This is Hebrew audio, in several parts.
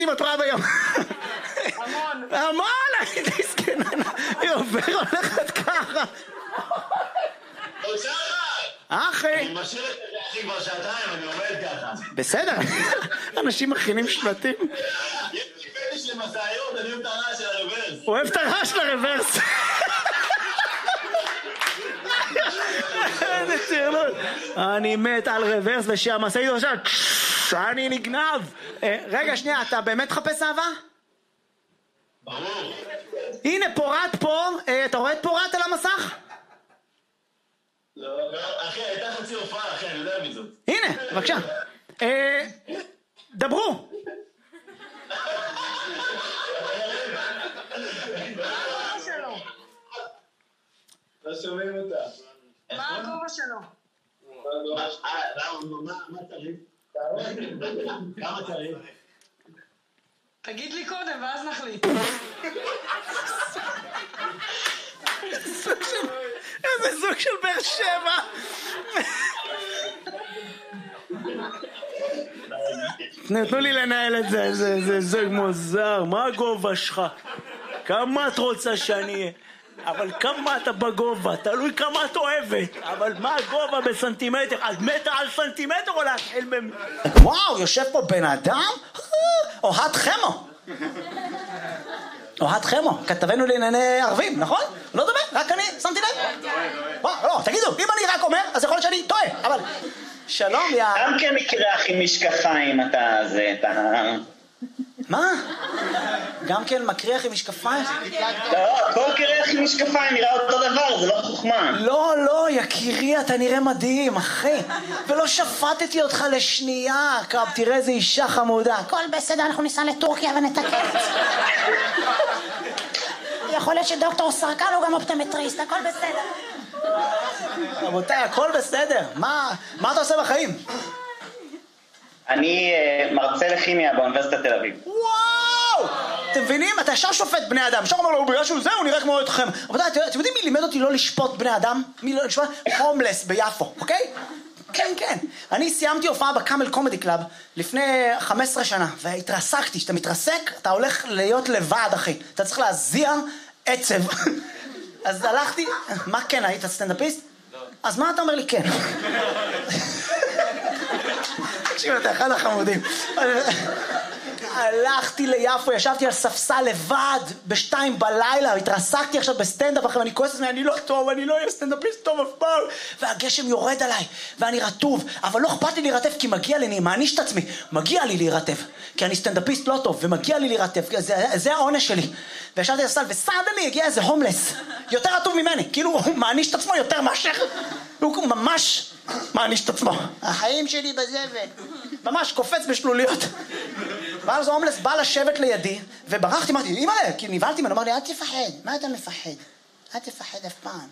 אם את רואה ביום. המון, הייתי סכנה. היא הולכת ככה. אחי. אני משאיר את זה כבר שעתיים, אני עומד ככה. בסדר, אנשים מכינים שלטים. יש לי פטיש למסעיות, אני אוהב את הרעש של הרוורס. הוא אוהב את הרעש של הרוורס. איזה צרלות. אני מת על רוורס ושהמסעית עכשיו, אני נגנב. רגע, שנייה, אתה באמת חפש אהבה? ברור. הנה, פורט פה. אתה רואה את פורט על המסך? לא, אחי, הייתה חצי הופעה, אחי, אני יודע מי זאת. הנה, בבקשה. דברו. לא שומעים אותה. מה הגובה שלו? מה צריך? כמה צריך? תגיד לי קודם ואז נחליט. איזה סוג של באר שבע. תנו לי לנהל את זה, זה מוזר. מה הגובה שלך? כמה את רוצה שאני אהיה? אבל כמה אתה בגובה? תלוי כמה את אוהבת. אבל מה הגובה בסנטימטר? את מתה על סנטימטר או להתחיל וואו, יושב פה בן אדם? אוהד חמו. אוהד חמו, כתבנו לענייני ערבים, נכון? לא דומה, רק אני שמתי לב. לא, תגידו, אם אני רק אומר, אז יכול להיות שאני טועה, אבל... שלום, יא... גם כן מקרח עם משקפיים אתה זה, אתה... מה? גם כן מקריח עם משקפיים? לא, כל קרח עם משקפיים נראה אותו דבר, זה לא חוכמה. לא, יקירי, אתה נראה מדהים, אחי. ולא שפטתי אותך לשנייה, קרב, תראה איזה אישה חמודה. הכל בסדר, אנחנו ניסע לטורקיה ונתקן. יכול להיות שדוקטור סרקל הוא גם אופטומטריסט, הכל בסדר. רבותיי, הכל בסדר. מה אתה עושה בחיים? אני מרצה לכימיה באוניברסיטת תל אביב. וואו! אתם מבינים? אתה ישר שופט בני אדם. ישר אומר לו, בגלל שהוא זה, הוא נראה כמו אתכם. רבותיי, אתם יודעים מי לימד אותי לא לשפוט בני אדם? מי לא לשפוט? הומלס ביפו, אוקיי? כן. אני סיימתי הופעה בקאמל קומדי קלאב לפני 15 שנה, והתרסקתי. כשאתה מתרסק, אתה הולך להיות לבד, אחי. אתה צריך להזיע עצב. אז הלכתי... מה כן? היית סטנדאפיסט? לא. אז מה אתה אומר לי כן? תקשיב, אתה אחד החמודים. הלכתי ליפו, ישבתי על ספסל לבד ב2 בלילה, התרסקתי עכשיו בסטנדאפ אחרי, ואני כועס עצמי, אני לא טוב, אני לא אהיה סטנדאפיסט טוב אף פעם. והגשם יורד עליי, ואני רטוב, אבל לא אכפת לי להירטב, כי מגיע לי, אני מעניש את עצמי, מגיע לי להירטב, כי אני סטנדאפיסט לא טוב, ומגיע לי להירטב, זה העונש שלי. וישבתי על הספסל, וסדני הגיע איזה הומלס, יותר רטוב ממני, כאילו הוא מעניש את עצמו יותר מאשר, הוא ממש מעניש את עצמו. החיים שלי בזבל. ממש קופץ בשלוליות. ואז ההומלס בא לשבת לידי, וברחתי, אמרתי, אמא, כי נבהלתי ממנו, אמר לי, אל תפחד, מה אתה מפחד? אל תפחד אף פעם.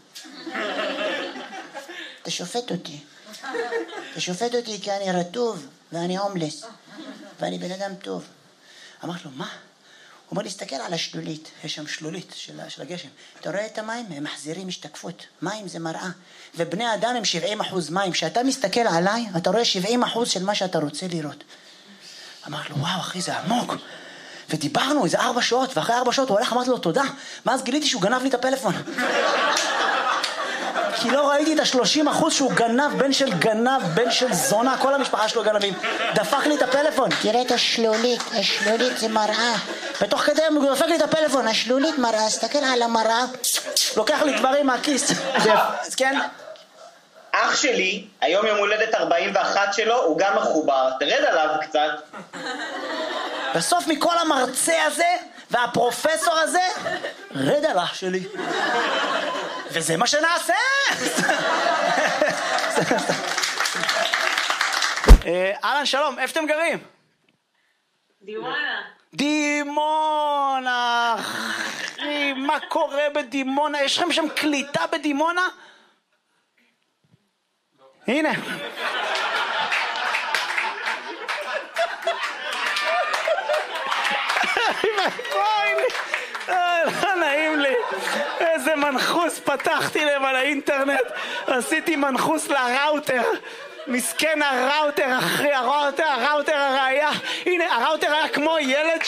אתה שופט אותי כי אני רטוב, ואני הומלס, ואני בן אדם טוב. אמרתי לו, מה? הוא אומר לי, תסתכל על השלולית, יש שם שלולית של הגשם. אתה רואה את המים? הם מחזירים השתקפות. מים זה מראה. ובני אדם הם 70% מים. כשאתה מסתכל עליי, אתה רואה 70% של מה שאתה רוצה לראות. אמרתי לו, וואו, אחי, זה עמוק. ודיברנו איזה 4 שעות, ואחרי 4 שעות הוא הולך, אמרתי לו, תודה. ואז גיליתי שהוא גנב לי את הפלאפון. כי לא ראיתי את ה-30% שהוא גנב, בן של זונה, כל המשפחה שלו גנבים. דפק לי את הפלאפון. תראה את השלולית זה מראה. בתוך כדי הוא דפק לי את הפלאפון, השלולית מראה, הסתכל על המראה, לוקח לי דברים מהכיס. אז כן? אח שלי, היום יום הולדת 41 שלו, הוא גם מחובר, תרד עליו קצת. בסוף מכל המרצה הזה והפרופסור הזה, רד על אח שלי. וזה מה שנעשה. אהלן, שלום, איפה אתם גרים? דימונה, אחי, מה קורה בדימונה? יש לכם שם קליטה בדימונה? הנה. לא נעים לי. איזה מנחוס פתחתי להם על האינטרנט. עשיתי מנחוס לראוטר. מסכן הראוטר, אחי, הראוטר הראיה. הנה, הראוטר היה כמו ילד